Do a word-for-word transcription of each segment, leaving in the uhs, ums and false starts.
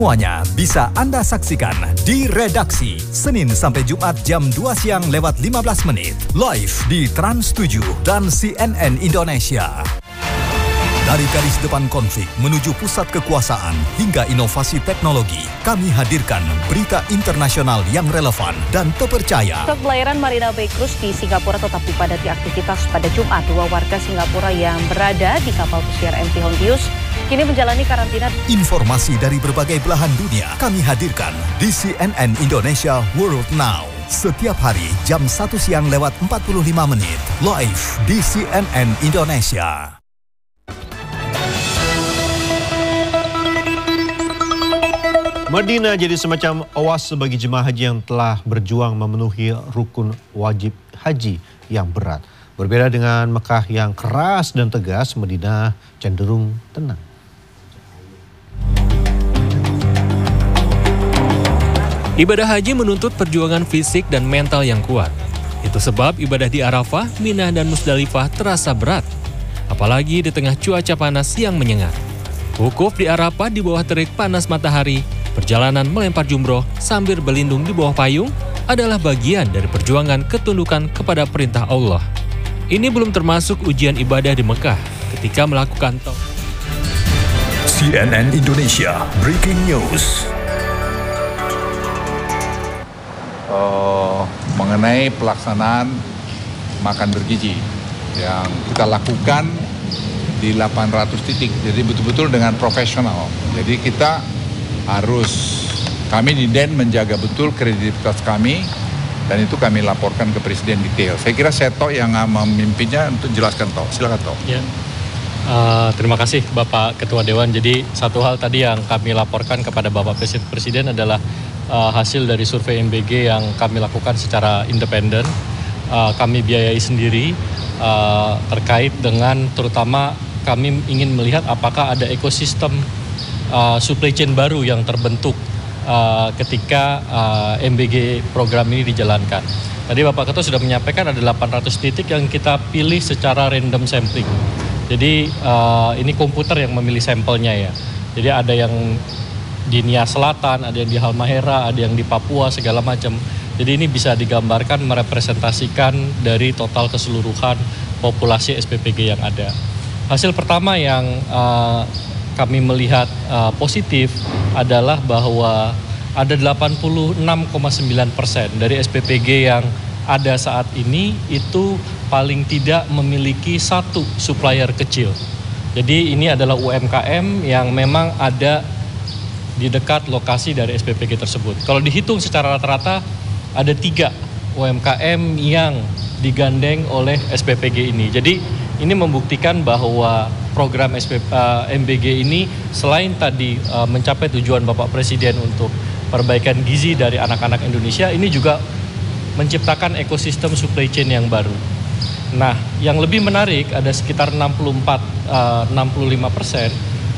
Semuanya bisa Anda saksikan di Redaksi, Senin sampai Jumat jam dua siang lewat lima belas menit. Live di Trans tujuh dan C N N Indonesia. Dari garis depan konflik menuju pusat kekuasaan hingga inovasi teknologi, kami hadirkan berita internasional yang relevan dan terpercaya. Stok pelayaran Marina Bay Cruise di Singapura tetap dipadati aktivitas pada Jumat. Dua warga Singapura yang berada di kapal pesiar M T Hontius kini menjalani karantina. Informasi dari berbagai belahan dunia kami hadirkan di C N N Indonesia World Now. Setiap hari jam satu siang lewat empat puluh lima menit. Live di C N N Indonesia. Madinah jadi semacam oase bagi jemaah haji yang telah berjuang memenuhi rukun wajib haji yang berat. Berbeda dengan Mekah yang keras dan tegas, Madinah cenderung tenang. Ibadah haji menuntut perjuangan fisik dan mental yang kuat. Itu sebab ibadah di Arafah, Mina, dan Musdalifah terasa berat. Apalagi di tengah cuaca panas yang menyengat. Wukuf di Arafah di bawah terik panas matahari, perjalanan melempar jumroh sambil berlindung di bawah payung adalah bagian dari perjuangan ketundukan kepada perintah Allah. Ini belum termasuk ujian ibadah di Mekah ketika melakukan tawaf. C N N Indonesia Breaking News. Uh, mengenai pelaksanaan makan bergizi yang kita lakukan di delapan ratus titik, jadi betul-betul dengan profesional. Jadi kita harus, kami di D E N menjaga betul kredibilitas kami dan itu kami laporkan ke Presiden detail. Saya kira Seto yang memimpinnya untuk jelaskan Toh. Silakan Toh. Ya. Uh, terima kasih Bapak Ketua Dewan. Jadi satu hal tadi yang kami laporkan kepada Bapak Presiden adalah uh, hasil dari survei M B G yang kami lakukan secara independen. Uh, kami biayai sendiri uh, terkait dengan terutama kami ingin melihat apakah ada ekosistem Uh, supply chain baru yang terbentuk uh, ketika uh, M B G program ini dijalankan. Tadi Bapak Ketua sudah menyampaikan ada delapan ratus titik yang kita pilih secara random sampling. Jadi uh, ini komputer yang memilih sampelnya ya. Jadi ada yang di Nia Selatan, ada yang di Halmahera, ada yang di Papua, segala macam. Jadi ini bisa digambarkan merepresentasikan dari total keseluruhan populasi S P P G yang ada. Hasil pertama yang uh, kami melihat uh, positif adalah bahwa ada delapan puluh enam koma sembilan persen dari S P P G yang ada saat ini itu paling tidak memiliki satu supplier kecil. Jadi ini adalah U M K M yang memang ada di dekat lokasi dari S P P G tersebut. Kalau dihitung secara rata-rata ada tiga U M K M yang digandeng oleh S P P G ini. Jadi ini membuktikan bahwa program S P, uh, M B G ini selain tadi uh, mencapai tujuan Bapak Presiden untuk perbaikan gizi dari anak-anak Indonesia, ini juga menciptakan ekosistem supply chain yang baru. Nah, yang lebih menarik ada sekitar enam puluh empat sampai enam puluh lima persen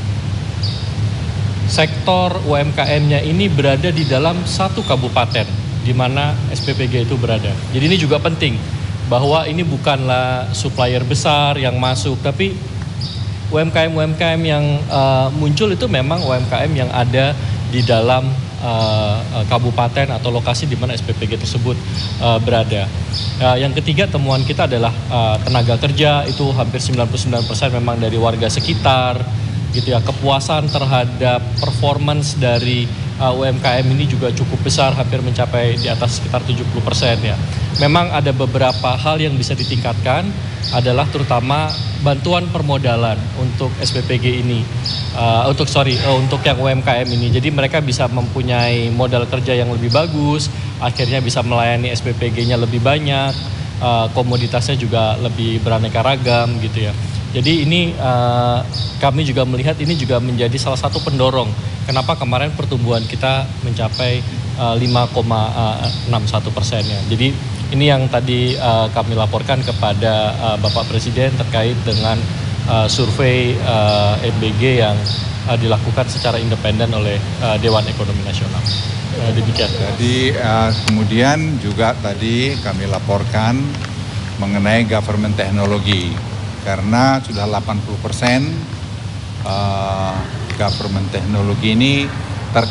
sektor U M K M-nya ini berada di dalam satu kabupaten di mana S P P G itu berada. Jadi ini juga penting bahwa ini bukanlah supplier besar yang masuk, tapi U M K M-U M K M yang uh, muncul itu memang U M K M yang ada di dalam uh, kabupaten atau lokasi di mana S P P G tersebut uh, berada. Uh, yang ketiga temuan kita adalah uh, tenaga kerja itu hampir sembilan puluh sembilan persen memang dari warga sekitar, gitu ya. Kepuasan terhadap performance dari uh, U M K M ini juga cukup besar, hampir mencapai di atas sekitar tujuh puluh persen ya. Memang ada beberapa hal yang bisa ditingkatkan, adalah terutama bantuan permodalan untuk S P P G ini, uh, untuk sorry uh, untuk yang U M K M ini. Jadi mereka bisa mempunyai modal kerja yang lebih bagus, akhirnya bisa melayani S P P G-nya lebih banyak, uh, komoditasnya juga lebih beraneka ragam gitu ya. Jadi ini uh, kami juga melihat ini juga menjadi salah satu pendorong kenapa kemarin pertumbuhan kita mencapai uh, lima koma enam satu persen ya. Jadi ini yang tadi uh, kami laporkan kepada uh, Bapak Presiden terkait dengan uh, survei uh, M B G yang uh, dilakukan secara independen oleh uh, Dewan Ekonomi Nasional. Uh, demikian. Jadi uh, kemudian juga tadi kami laporkan mengenai government teknologi. Karena sudah delapan puluh persen uh, government teknologi ini